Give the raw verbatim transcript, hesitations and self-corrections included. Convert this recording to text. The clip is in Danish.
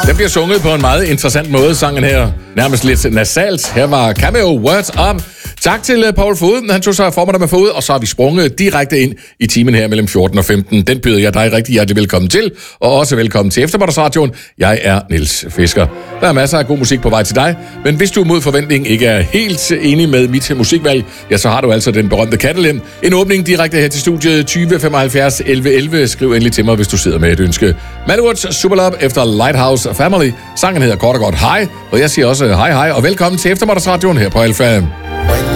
Den bliver sunget på en meget interessant måde, sangen her. Nærmest lidt nasalt. Her var Cameo, Words Up. Tak til Paul Foden. Han tog sig formiddag med fod, og så har vi sprunget direkte ind i timen her mellem fjorten og femten. Den byder jeg dig rigtig hjertelig velkommen til, og også velkommen til Eftermiddagsradioen. Jeg er Niels Fisker. Der er masser af god musik på vej til dig, men hvis du mod forventning ikke er helt enig med mit musikvalg, ja, så har du altså den berømte kattelem. En åbning direkte her til studiet tyve femoghalvfjerds elleve elleve. Skriv endelig til mig, hvis du sidder med et ønske. Manowars Superlove efter Lighthouse Family. Sangen hedder kort og godt hej, og jeg siger også hej hej og velkommen til Eftermiddagsradioen her på Alfa.